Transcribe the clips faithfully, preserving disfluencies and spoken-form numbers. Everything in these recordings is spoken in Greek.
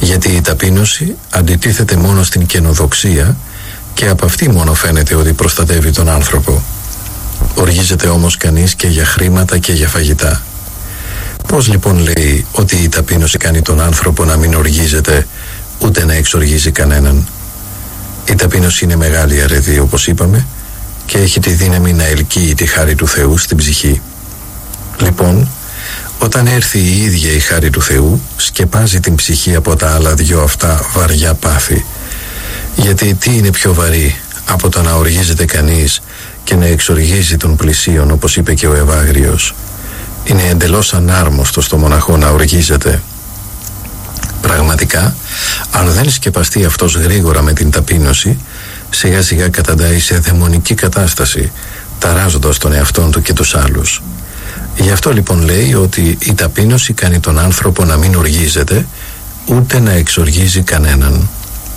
Γιατί η ταπείνωση αντιτίθεται μόνο στην καινοδοξία και από αυτή μόνο φαίνεται ότι προστατεύει τον άνθρωπο. Οργίζεται όμως κανείς και για χρήματα και για φαγητά. Πώς λοιπόν λέει ότι η ταπείνωση κάνει τον άνθρωπο να μην οργίζεται ούτε να εξοργίζει κανέναν? Η ταπείνωση είναι μεγάλη αρετή, όπως είπαμε, και έχει τη δύναμη να ελκύει τη χάρη του Θεού στην ψυχή. Λοιπόν, όταν έρθει η ίδια η χάρη του Θεού, σκεπάζει την ψυχή από τα άλλα δυο αυτά βαριά πάθη. Γιατί τι είναι πιο βαρύ από το να οργίζεται κανείς και να εξοργίζει τον πλησίον, όπως είπε και ο Ευάγριος? Είναι εντελώς ανάρμοστο στο μοναχό να οργίζεται. Πραγματικά, αν δεν σκεπαστεί αυτός γρήγορα με την ταπείνωση, σιγά σιγά καταντάει σε δαιμονική κατάσταση, ταράζοντας τον εαυτόν του και τους άλλους. Γι' αυτό λοιπόν λέει ότι η ταπείνωση κάνει τον άνθρωπο να μην οργίζεται, ούτε να εξοργίζει κανέναν.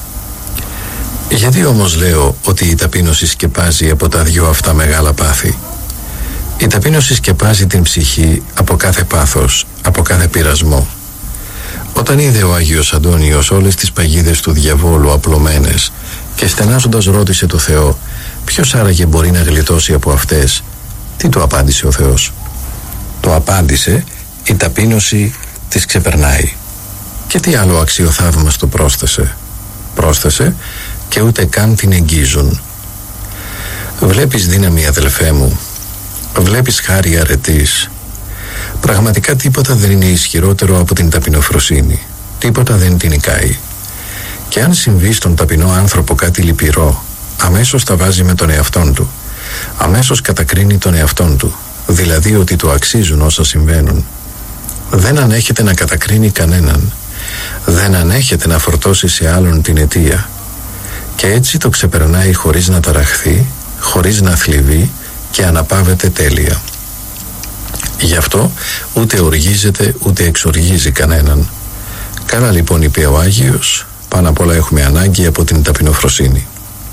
Γιατί όμως λέω ότι η ταπείνωση σκεπάζει από τα δυο αυτά μεγάλα πάθη? Η ταπείνωση σκεπάζει την ψυχή από κάθε πάθος, από κάθε πειρασμό. Όταν είδε ο Άγιος Αντώνιος όλες τις παγίδες του διαβόλου απλωμένες και στενάζοντας ρώτησε το Θεό ποιος άραγε μπορεί να γλιτώσει από αυτές, τι του απάντησε ο Θεός? Το απάντησε: η ταπείνωση της ξεπερνάει. Και τι άλλο αξιοθαύμαστο πρόσθεσε? Πρόσθεσε: και ούτε καν την εγγίζουν. Βλέπεις δύναμη, αδελφέ μου, βλέπεις χάρη αρετής. Πραγματικά τίποτα δεν είναι ισχυρότερο από την ταπεινοφροσύνη. Τίποτα δεν την νικάει. Και αν συμβεί στον ταπεινό άνθρωπο κάτι λυπηρό, αμέσως τα βάζει με τον εαυτόν του. Αμέσως κατακρίνει τον εαυτόν του, δηλαδή ότι του αξίζουν όσα συμβαίνουν. Δεν ανέχεται να κατακρίνει κανέναν. Δεν ανέχεται να φορτώσει σε άλλον την αιτία. Και έτσι το ξεπερνάει χωρίς να ταραχθεί, χωρίς να θλιβεί και αναπαύεται τέλεια. Γι' αυτό ούτε οργίζεται ούτε εξοργίζει κανέναν. Καλά λοιπόν, είπε ο Άγιος, πάνω απ' όλα έχουμε ανάγκη από την ταπεινοφροσύνη.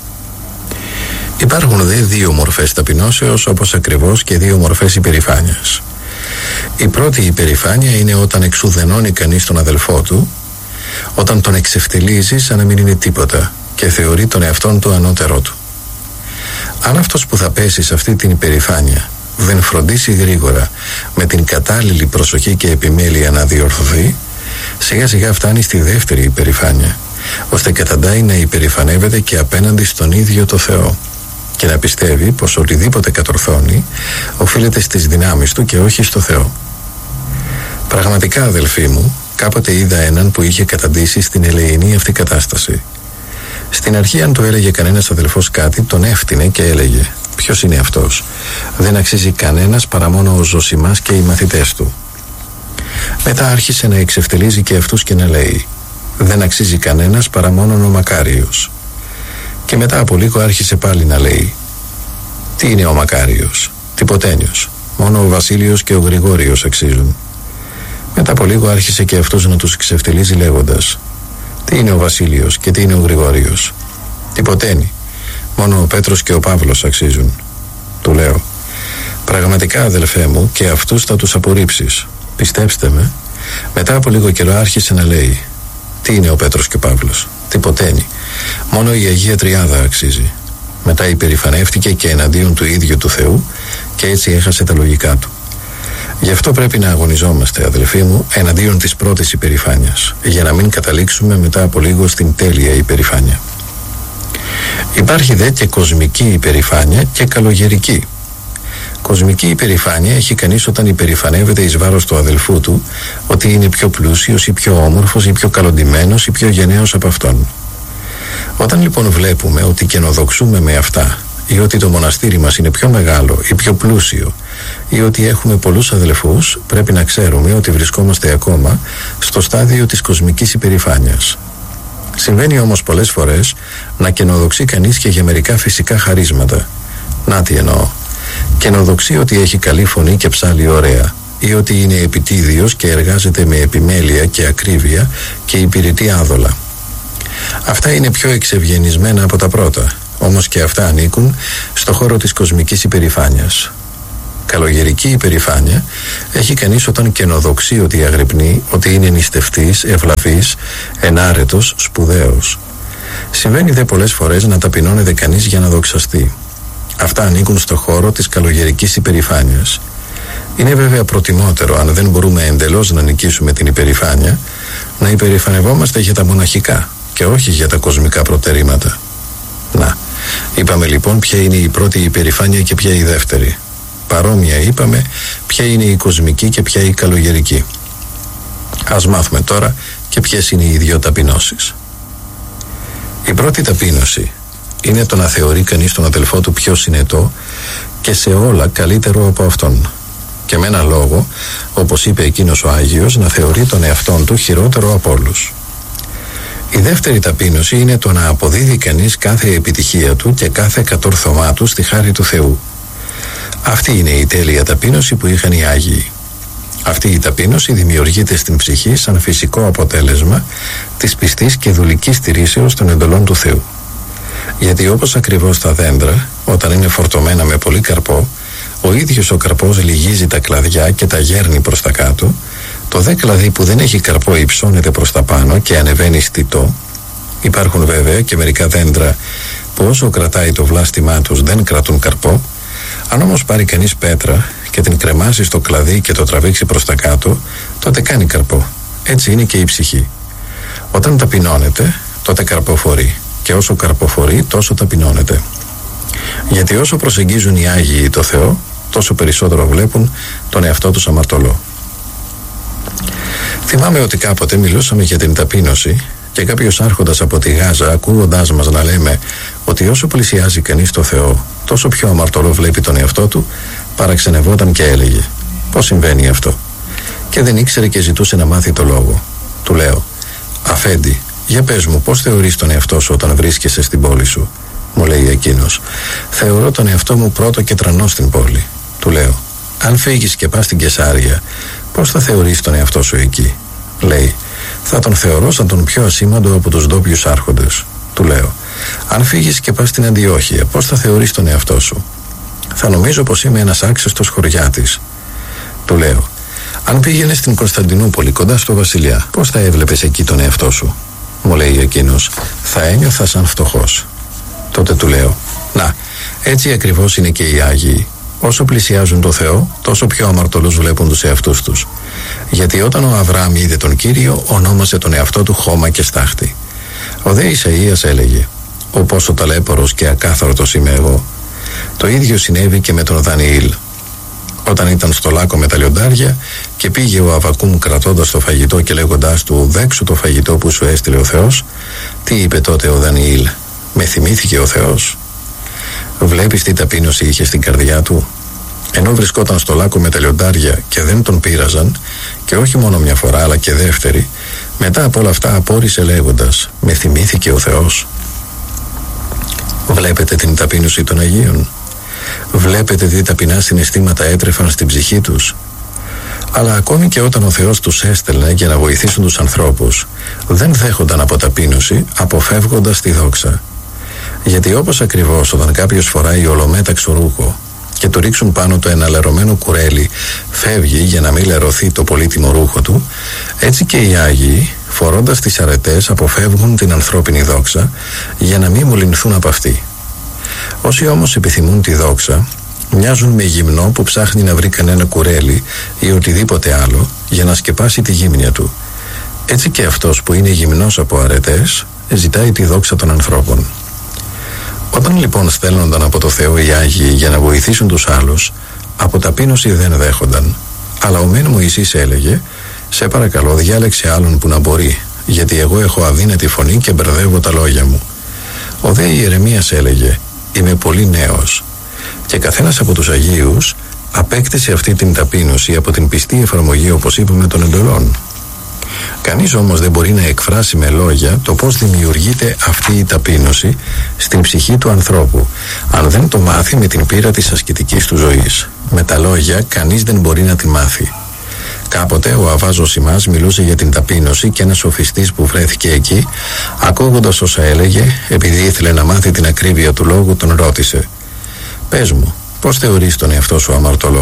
Υπάρχουν δε δύο μορφές ταπεινώσεως, όπως ακριβώς και δύο μορφές υπερηφάνειας. Η πρώτη υπερηφάνεια είναι όταν εξουδενώνει κανείς τον αδελφό του, όταν τον εξευτελίζει σαν να μην είναι τίποτα και θεωρεί τον εαυτόν του ανώτερό του. Αν αυτός που θα πέσει σε αυτή την υπερηφάνεια δεν φροντίσει γρήγορα με την κατάλληλη προσοχή και επιμέλεια να διορθωθεί, σιγά σιγά φτάνει στη δεύτερη υπερηφάνεια, ώστε καταντάει να υπερηφανεύεται και απέναντι στον ίδιο το Θεό και να πιστεύει πως οτιδήποτε κατορθώνει οφείλεται στις δυνάμεις του και όχι στο Θεό. Πραγματικά, αδελφοί μου, κάποτε είδα έναν που είχε καταντήσει στην ελεηνή αυτή κατάσταση. Στην αρχή, αν του έλεγε κανένας αδελφός κάτι, τον έφτυνε και έλεγε: ποιος είναι αυτός? Δεν αξίζει κανένας παρά μόνο ο Ζωσιμάς και οι μαθητές του. Μετά άρχισε να εξευτελίζει και αυτούς και να λέει: δεν αξίζει κανένας παρά μόνο ο Μακάριος. Και μετά από λίγο άρχισε πάλι να λέει: τι είναι ο Μακάριος? Τιποτένιος. Μόνο ο Βασίλειος και ο Γρηγόριος αξίζουν. Μετά από λίγο άρχισε και αυτός να τους εξευτελίζει λέγοντας: τι είναι ο Βασίλειος και τι είναι ο Γρηγόριος? Τιποτένι. Μόνο ο Πέτρος και ο Παύλος αξίζουν. Του λέω: πραγματικά, αδελφέ μου, και αυτούς θα τους απορρίψεις. Πιστέψτε με. Μετά από λίγο καιρό άρχισε να λέει: τι είναι ο Πέτρος και ο Παύλος? Τιποτένι. Μόνο η Αγία Τριάδα αξίζει. Μετά υπερηφανεύτηκε και εναντίον του ίδιου του Θεού και έτσι έχασε τα λογικά του. Γι' αυτό πρέπει να αγωνιζόμαστε, αδελφοί μου, εναντίον της πρώτης υπερηφάνειας, για να μην καταλήξουμε μετά από λίγο στην τέλεια υπερηφάνεια. Υπάρχει δε και κοσμική υπερηφάνεια και καλογερική. Κοσμική υπερηφάνεια έχει κανείς όταν υπερηφανεύεται εις βάρος του αδελφού του ότι είναι πιο πλούσιος ή πιο όμορφος ή πιο καλοντημένος ή πιο γενναίος από αυτόν. Όταν λοιπόν βλέπουμε ότι καινοδοξούμε με αυτά, ή ότι το μοναστήρι μας είναι πιο μεγάλο ή πιο πλούσιο, ή ότι έχουμε πολλούς αδελφούς, πρέπει να ξέρουμε ότι βρισκόμαστε ακόμα στο στάδιο της κοσμικής υπερηφάνειας. Συμβαίνει όμως πολλές φορές να καινοδοξεί κανείς και για μερικά φυσικά χαρίσματα. Να τι εννοώ. Καινοδοξεί ότι έχει καλή φωνή και ψάλλει ωραία, ή ότι είναι επιτίδιος και εργάζεται με επιμέλεια και ακρίβεια και υπηρετεί άδολα. Αυτά είναι πιο εξευγενισμένα από τα πρώτα, όμως και αυτά ανήκουν στο χώρο της κοσμικής υπερηφάνειας. Καλογερική υπερηφάνεια έχει κανείς όταν καινοδοξεί ότι αγρυπνεί, ότι είναι νηστευτής, ευλαβής, ενάρετος, σπουδαίος. Συμβαίνει δε πολλές φορές να ταπεινώνεται κανείς για να δοξαστεί. Αυτά ανήκουν στο χώρο της καλογερικής υπερηφάνειας. Είναι βέβαια προτιμότερο, αν δεν μπορούμε εντελώς να νικήσουμε την υπερηφάνεια, να υπερηφανευόμαστε για τα μοναχικά και όχι για τα κοσμικά προτερήματα. Να, είπαμε λοιπόν ποια είναι η πρώτη υπερηφάνεια και ποια η δεύτερη. Παρόμοια είπαμε ποια είναι η κοσμική και ποια η καλογερική. Ας μάθουμε τώρα και ποιες είναι οι δύο ταπεινώσεις. Η πρώτη ταπείνωση είναι το να θεωρεί κανείς τον αδελφό του πιο συνετό και σε όλα καλύτερο από αυτόν. Και με έναν λόγο, όπως είπε εκείνος ο Άγιος, να θεωρεί τον εαυτόν του χειρότερο από όλους. Η δεύτερη ταπείνωση είναι το να αποδίδει κανείς κάθε επιτυχία του και κάθε κατόρθωμά του στη χάρη του Θεού. Αυτή είναι η τέλεια ταπείνωση που είχαν οι Άγιοι. Αυτή η ταπείνωση δημιουργείται στην ψυχή σαν φυσικό αποτέλεσμα της πιστής και δουλικής στηρίσεως των εντολών του Θεού. Γιατί όπως ακριβώς τα δέντρα, όταν είναι φορτωμένα με πολύ καρπό, ο ίδιος ο καρπός λυγίζει τα κλαδιά και τα γέρνει προς τα κάτω, το δε κλαδί που δεν έχει καρπό υψώνεται προς τα πάνω και ανεβαίνει στιτό. Υπάρχουν βέβαια και μερικά δέντρα που όσο κρατάει το βλάστημά τους δεν κρατούν καρπό. Αν όμως πάρει κανείς πέτρα και την κρεμάσει στο κλαδί και το τραβήξει προς τα κάτω, τότε κάνει καρπό. Έτσι είναι και η ψυχή. Όταν ταπεινώνεται, τότε καρποφορεί, και όσο καρποφορεί τόσο ταπεινώνεται. Γιατί όσο προσεγγίζουν οι Άγιοι το Θεό, τόσο περισσότερο βλέπουν τον εαυτό τους αμαρτωλό. Θυμάμαι ότι κάποτε μιλούσαμε για την ταπείνωση και κάποιος άρχοντας από τη Γάζα, ακούγοντάς μας να λέμε ότι όσο πλησιάζει κανείς το Θεό, τόσο πιο αμαρτωλό βλέπει τον εαυτό του, παραξενευόταν και έλεγε: πώς συμβαίνει αυτό? Και δεν ήξερε και ζητούσε να μάθει το λόγο. Του λέω: Αφέντη, για πες μου, πώς θεωρείς τον εαυτό σου όταν βρίσκεσαι στην πόλη σου? Μου λέει εκείνος: θεωρώ τον εαυτό μου πρώτο και τρανό στην πόλη. Του λέω: αν φύγεις και πας στην Κεσάρια, πώς θα θεωρείς τον εαυτό σου εκεί? Λέει: θα τον θεωρώ σαν τον πιο ασήμαντο από τους ντόπιους άρχοντες. Του λέω: αν φύγεις και πας στην Αντιόχεια, πώς θα θεωρείς τον εαυτό σου? Θα νομίζω πως είμαι ένας άξεστος χωριάτης. Του λέω: αν πήγαινες στην Κωνσταντινούπολη κοντά στο βασιλιά, πώς θα έβλεπες εκεί τον εαυτό σου? Μου λέει εκείνος: θα ένιωθα σαν φτωχός. Τότε του λέω: να, έτσι ακριβώς είναι και οι Άγιοι. Όσο πλησιάζουν το Θεό, τόσο πιο αμαρτωλούς βλέπουν τους εαυτούς τους. Γιατί όταν ο Αβραάμ είδε τον Κύριο, ονόμασε τον εαυτό του χώμα και στάχτη. Ο δε Ισαΐας έλεγε: «Ω πόσο ταλέπορος και ακάθαρτος είμαι εγώ». Το ίδιο συνέβη και με τον Δανιήλ. Όταν ήταν στο λάκκο με τα λιοντάρια και πήγε ο Αβακούμ κρατώντας το φαγητό και λέγοντάς του: «Δέξου το φαγητό που σου έστειλε ο Θεός», τι είπε τότε ο Δανιήλ? «Με θυμήθηκε ο Θεός». Βλέπεις τι ταπείνωση είχε στην καρδιά του? Ενώ βρισκόταν στο λάκκο με τα λιοντάρια και δεν τον πείραζαν, και όχι μόνο μια φορά αλλά και δεύτερη, μετά από όλα αυτά απόρρισε λέγοντας: «Με θυμήθηκε ο Θεός». Βλέπετε την ταπείνωση των Αγίων? Βλέπετε τι ταπεινά συναισθήματα έτρεφαν στην ψυχή τους? Αλλά ακόμη και όταν ο Θεός τους έστελνε για να βοηθήσουν τους ανθρώπους, δεν δέχονταν από ταπείνωση, αποφεύγοντας τη δόξα. Γιατί όπως ακριβώς όταν κάποιος φοράει ολομέταξο ρούχο και του ρίξουν πάνω το εναλερωμένο κουρέλι, φεύγει για να μην λερωθεί το πολύτιμο ρούχο του, έτσι και οι Άγιοι, φορώντας τις αρετές, αποφεύγουν την ανθρώπινη δόξα για να μην μολυνθούν από αυτή. Όσοι όμως επιθυμούν τη δόξα, μοιάζουν με γυμνό που ψάχνει να βρει κανένα κουρέλι ή οτιδήποτε άλλο για να σκεπάσει τη γύμνια του. Έτσι και αυτός που είναι γυμνός από αρετές ζητάει τη δόξα των ανθρώπων. Όταν λοιπόν στέλνονταν από το Θεό οι Άγιοι για να βοηθήσουν τους άλλους, από ταπείνωση δεν δέχονταν. Αλλά ο μεν Μωυσής έλεγε: «Σε παρακαλώ, διάλεξε άλλον που να μπορεί, γιατί εγώ έχω αδύνατη φωνή και μπερδεύω τα λόγια μου». Ο δε Ιερεμίας έλεγε: «Είμαι πολύ νέος». Και καθένας από τους Αγίους απέκτησε αυτή την ταπείνωση από την πιστή εφαρμογή, όπως είπαμε, των εντολών. Κανείς όμως δεν μπορεί να εκφράσει με λόγια το πώς δημιουργείται αυτή η ταπείνωση στην ψυχή του ανθρώπου, αν δεν το μάθει με την πείρα της ασκητικής του ζωής. Με τα λόγια κανείς δεν μπορεί να τη μάθει. Κάποτε ο Αββά Ζωσιμάς μιλούσε για την ταπείνωση και ένας σοφιστής που βρέθηκε εκεί, ακούγοντας όσα έλεγε, επειδή ήθελε να μάθει την ακρίβεια του λόγου, τον ρώτησε: «Πες μου, πώς θεωρείς τον εαυτό σου αμαρτωλό?»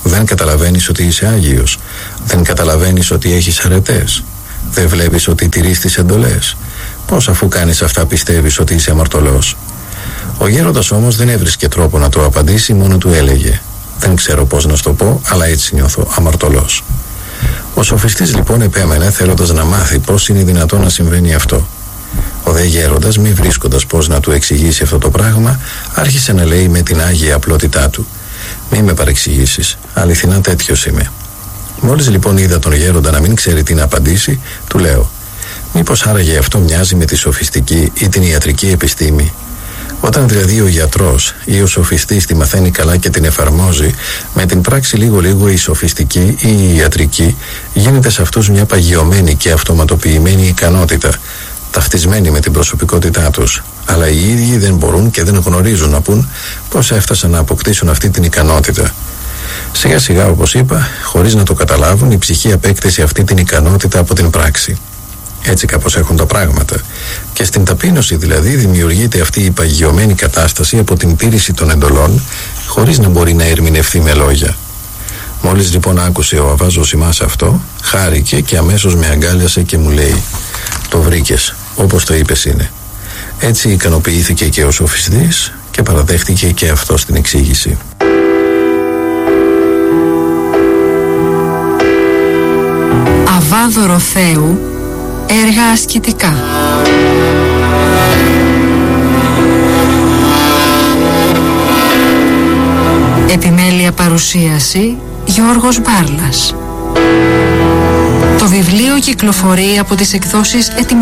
Δεν καταλαβαίνεις ότι είσαι Άγιος? Δεν καταλαβαίνεις ότι έχεις αρετές? Δεν βλέπεις ότι τηρείς τις εντολές? Πώς αφού κάνεις αυτά πιστεύεις ότι είσαι αμαρτωλός? Ο γέροντας όμως δεν έβρισκε τρόπο να του απαντήσει, μόνο του έλεγε: δεν ξέρω πώς να σου το πω, αλλά έτσι νιώθω, αμαρτωλός. Ο σοφιστής λοιπόν επέμενε, θέλοντας να μάθει πώς είναι δυνατόν να συμβαίνει αυτό. Ο δε γέροντας, μη βρίσκοντας πώς να του εξηγήσει αυτό το πράγμα, άρχισε να λέει με την άγια απλότητά του: μη με παρεξηγήσεις, αληθινά τέτοιος είμαι. Μόλις λοιπόν είδα τον γέροντα να μην ξέρει τι να απαντήσει, του λέω: μήπως άραγε αυτό μοιάζει με τη σοφιστική ή την ιατρική επιστήμη? Όταν δηλαδή ο γιατρός ή ο σοφιστής τη μαθαίνει καλά και την εφαρμόζει, με την πράξη λίγο-λίγο η σοφιστική ή η ιατρική γίνεται σε αυτούς μια παγιωμένη και αυτοματοποιημένη ικανότητα, ταυτισμένη με την προσωπικότητά τους. Αλλά οι ίδιοι δεν μπορούν και δεν γνωρίζουν να πούν πώς έφτασαν να αποκτήσουν αυτή την ικανότητα. Σιγά σιγά, όπως είπα, χωρίς να το καταλάβουν, η ψυχή απέκτησε αυτή την ικανότητα από την πράξη. Έτσι κάπως έχουν τα πράγματα. Και στην ταπείνωση δηλαδή δημιουργείται αυτή η παγιωμένη κατάσταση από την τήρηση των εντολών, χωρίς να μπορεί να ερμηνευθεί με λόγια. Μόλις λοιπόν άκουσε ο Αββάς Ζωσιμάς αυτό, χάρηκε και αμέσως με αγκάλιασε και μου λέει: το βρήκες, όπως το είπες είναι. Έτσι ικανοποιήθηκε και ο σοφιστής και παραδέχτηκε και αυτό στην εξήγηση. Αββά Δωροθέου, έργα ασκητικά. Επιμέλεια παρουσίαση Γιώργος Μπάρλας. Το βιβλίο κυκλοφορεί από τις εκδόσεις Ετοιμα